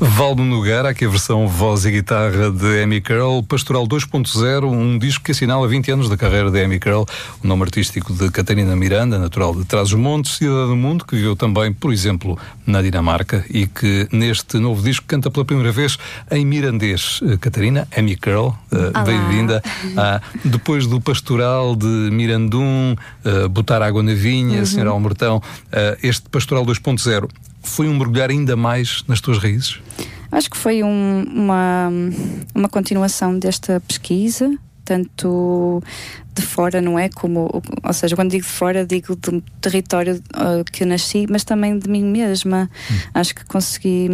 Valdo Nogueira, aqui a versão voz e guitarra de Amy Curl, Pastoral 2.0, um disco que assinala 20 anos da carreira de Amy Curl, o nome artístico de Catarina Miranda, natural de Trás-os-Montes, cidadã do mundo, que viveu também, por exemplo, na Dinamarca e que neste novo disco canta pela primeira vez em mirandês. Catarina, Amy Curl, bem-vinda. Depois do Pastoral de Mirandum, Botar Água na Vinha, Senhor Almortão, este Pastoral 2.0 foi um mergulhar ainda mais nas tuas raízes? Acho que foi uma continuação desta pesquisa, tanto de fora, não é? Ou seja, quando digo de fora, digo do território que eu nasci, mas também de mim mesma. Acho que consegui...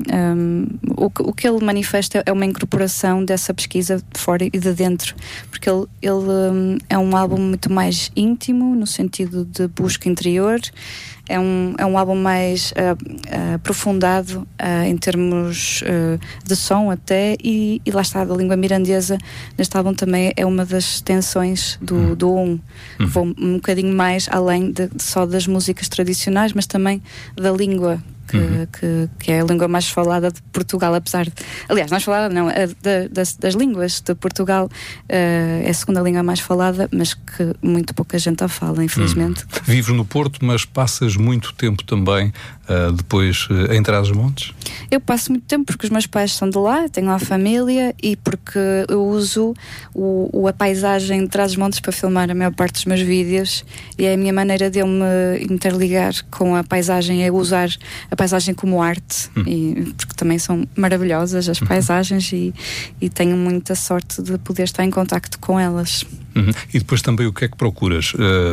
o que ele manifesta é uma incorporação dessa pesquisa de fora e de dentro, porque ele é um álbum muito mais íntimo, no sentido de busca interior. É um álbum mais aprofundado em termos de som até, e lá está, a língua mirandesa neste álbum também é uma das extensões do Vou um bocadinho mais além só das músicas tradicionais, mas também da língua que é a língua mais falada de Portugal, apesar de... Aliás, mais falada não, das línguas de Portugal é a segunda língua mais falada, mas que muito pouca gente a fala, infelizmente. Vives no Porto, mas passas muito tempo também depois em Trás-os-Montes? Eu passo muito tempo porque os meus pais são de lá, tenho lá a família, e porque eu uso a paisagem de Trás-os-Montes para filmar a maior parte dos meus vídeos, e é a minha maneira de eu me interligar com a paisagem, é usar a paisagem como arte, e porque também são maravilhosas as paisagens, e tenho muita sorte de poder estar em contacto com elas. E depois também o que é que procuras?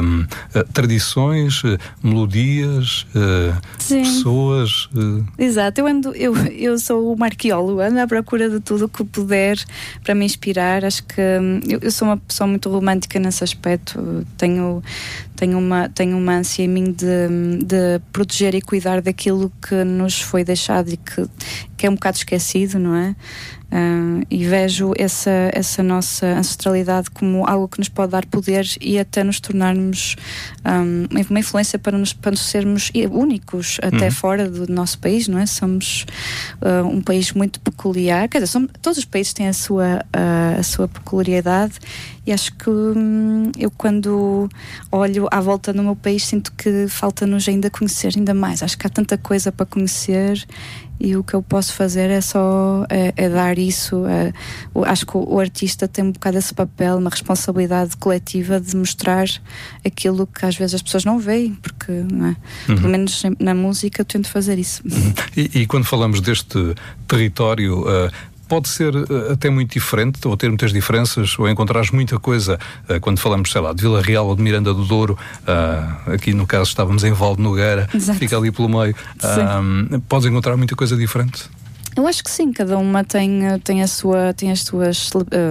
Tradições, melodias, pessoas? Exato, eu sou uma arqueóloga, ando à procura de tudo o que puder para me inspirar. Acho que eu sou uma pessoa muito romântica nesse aspecto. Tenho uma ânsia em mim de proteger e cuidar daquilo que nos foi deixado e que é um bocado esquecido, não é? E vejo essa nossa ancestralidade como algo que nos pode dar poder e até nos tornarmos uma influência para nos sermos únicos até fora do nosso país, não é? Somos um país muito peculiar, quer dizer, todos os países têm a sua peculiaridade, e acho que eu, quando olho à volta no meu país, sinto que falta-nos ainda conhecer ainda mais. Acho que há tanta coisa para conhecer, e o que eu posso fazer é só dar isso. Acho que o artista tem um bocado esse papel, uma responsabilidade coletiva de mostrar aquilo que às vezes as pessoas não veem, porque não é? Pelo menos na música eu tento fazer isso. E quando falamos deste território, pode ser até muito diferente, ou ter muitas diferenças, ou encontrares muita coisa quando falamos, sei lá, de Vila Real ou de Miranda do Douro. Aqui no caso estávamos em Valdo Nogueira. Exato. Fica ali pelo meio. Podes encontrar muita coisa diferente? Eu acho que sim, cada uma tem as suas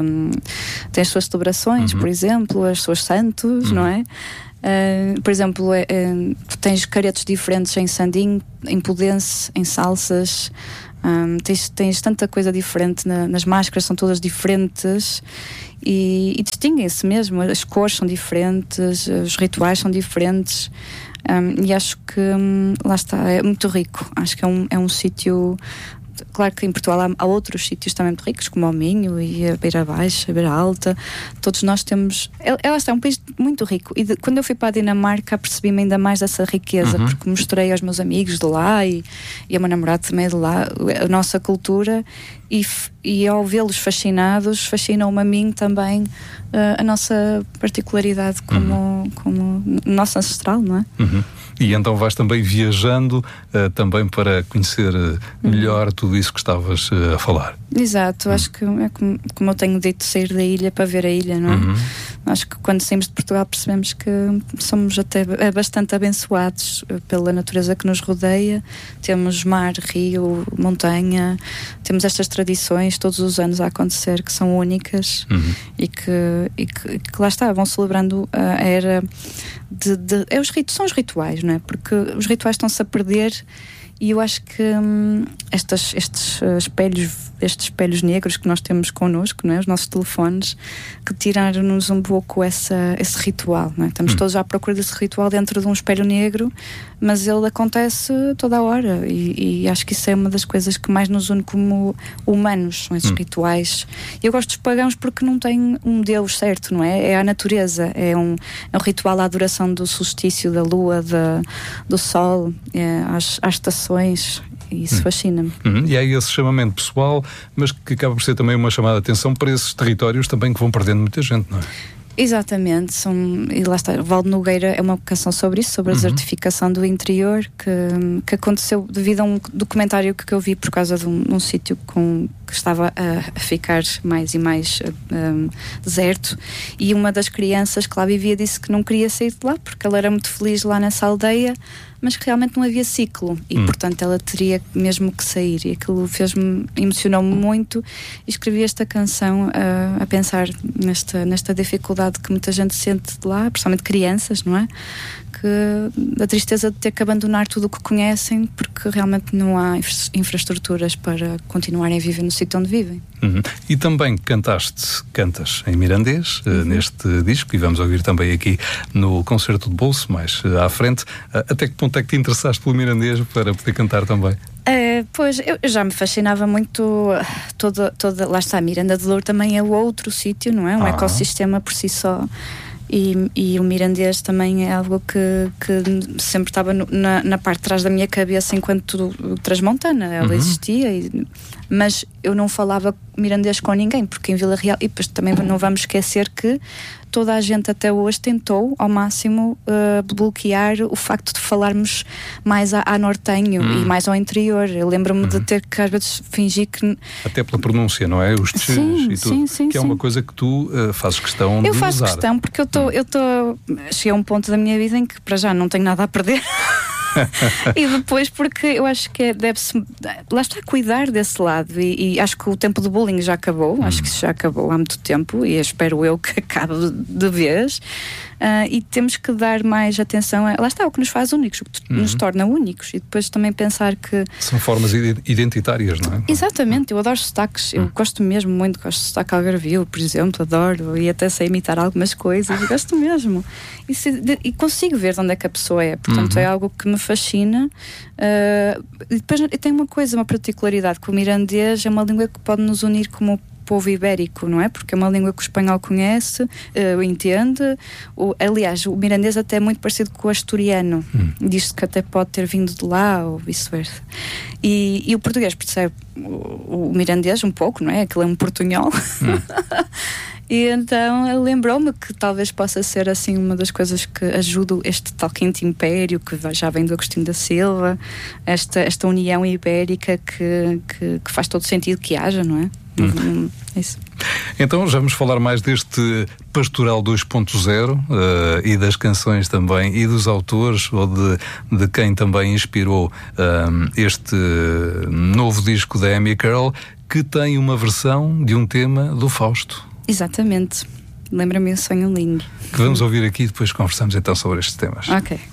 celebrações, por exemplo, as suas santos, não é? Por exemplo, tens caretos diferentes em Sandim, em Pudense, em Salsas. Tens tanta coisa diferente nas máscaras, são todas diferentes e distinguem-se mesmo, as cores são diferentes, os rituais são diferentes, e acho que lá está, é muito rico. Acho que é um sítio. Claro que em Portugal há outros sítios também muito ricos, como o Minho e a Beira Baixa, a Beira Alta. Todos nós temos... Ela está, é um país muito rico. E quando eu fui para a Dinamarca, percebi-me ainda mais dessa riqueza, porque mostrei aos meus amigos de lá e ao meu namorado também de lá a nossa cultura, e ao vê-los fascinados, fascinou-me a mim também a nossa particularidade como nosso ancestral, não é? E então vais também viajando também para conhecer melhor tudo isso que estavas a falar. Exato, acho que é como eu tenho dito, sair da ilha para ver a ilha, não é? Acho que quando saímos de Portugal percebemos que somos até bastante abençoados pela natureza que nos rodeia. Temos mar, rio, montanha, temos estas tradições todos os anos a acontecer que são únicas, e que lá está, vão celebrando a era são os rituais, não é? Porque os rituais estão-se a perder, e eu acho que estes espelhos destes espelhos negros que nós temos connosco, não é? Os nossos telefones, retiraram-nos um pouco esse ritual, não é? Estamos todos à procura desse ritual dentro de um espelho negro, mas ele acontece toda a hora e acho que isso é uma das coisas que mais nos une como humanos, são esses rituais. Eu gosto dos pagãos porque não tem um Deus certo, não é? É a natureza, é um ritual à adoração do solstício, da lua, do sol, às estações, e isso fascina-me. E há esse chamamento pessoal, mas que acaba por ser também uma chamada de atenção para esses territórios também que vão perdendo muita gente, não é? Exatamente, e lá está, Valde Nogueira é uma canção sobre isso, sobre a desertificação do interior, que aconteceu devido a um documentário que eu vi por causa de um sítio que estava a ficar mais e mais deserto, e uma das crianças que lá vivia disse que não queria sair de lá porque ela era muito feliz lá nessa aldeia, mas que realmente não havia ciclo e portanto ela teria mesmo que sair, e aquilo emocionou-me muito, e escrevi esta canção a pensar nesta dificuldade que muita gente sente de lá, principalmente crianças, não é? A tristeza de ter que abandonar tudo o que conhecem porque realmente não há infraestruturas para continuarem a viver no sítio onde vivem. E também cantas em mirandês neste disco, e vamos ouvir também aqui no concerto de bolso mais à frente. Até que ponto é que te interessaste pelo mirandês para poder cantar também? Pois, eu já me fascinava muito toda lá está, a Miranda de Douro também é outro sítio, não é? Um ecossistema por si só. E o mirandês também é algo que sempre estava na parte de trás da minha cabeça enquanto transmontana, ela existia, mas eu não falava mirandês com ninguém, porque em Vila Real, e depois também não vamos esquecer que toda a gente até hoje tentou ao máximo bloquear o facto de falarmos mais a nortenho e mais ao interior. Eu lembro-me de ter que às vezes fingir que... Até pela pronúncia, não é? Os tchs e tudo. Sim, que é uma coisa que tu fazes questão de usar. Eu faço questão porque cheguei a um ponto da minha vida em que para já não tenho nada a perder. E depois porque eu acho que deve-se lá está, cuidar desse lado, e acho que o tempo do bullying já acabou, acho que isso já acabou há muito tempo, e espero eu que acabe de vez, e temos que dar mais atenção lá está, o que nos faz únicos, o que nos torna únicos, e depois também pensar que são formas identitárias, não é? Exatamente, eu adoro sotaques, eu gosto mesmo muito, gosto de sotaque algarvio, por exemplo, adoro, e até sei imitar algumas coisas, gosto mesmo, e consigo ver de onde é que a pessoa é, portanto é algo que me fascina. E depois tem uma particularidade, que o mirandês é uma língua que pode nos unir como povo ibérico, não é? Porque é uma língua que o espanhol conhece, entende. Aliás, o mirandês até é muito parecido com o asturiano. Diz-se que até pode ter vindo de lá ou vice-versa. E o português percebe o mirandês um pouco, não é? Aquilo é um portunhol. E então lembrou-me que talvez possa ser assim uma das coisas que ajuda este tal quinto império que já vem do Agostinho da Silva, esta união ibérica que faz todo sentido que haja, não é? Isso. Então já vamos falar mais deste Pastoral 2.0 e das canções também, e dos autores ou de quem também inspirou este novo disco da Amy Carroll, que tem uma versão de um tema do Fausto. Exatamente, lembra-me um sonho lindo. Que vamos ouvir aqui e depois conversamos então sobre estes temas. Ok.